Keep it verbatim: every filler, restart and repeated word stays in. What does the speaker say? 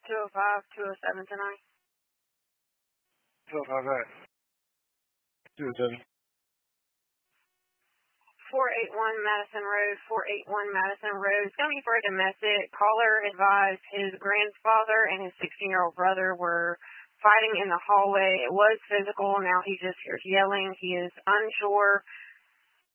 two oh five, two oh seven tonight. two oh five, right. two oh seven. four eighty-one Madison Road, four eighty-one Madison Road. It's coming for a domestic. Caller advised his grandfather and his sixteen-year-old brother were fighting in the hallway. It was physical. Now he just hears yelling. He is unsure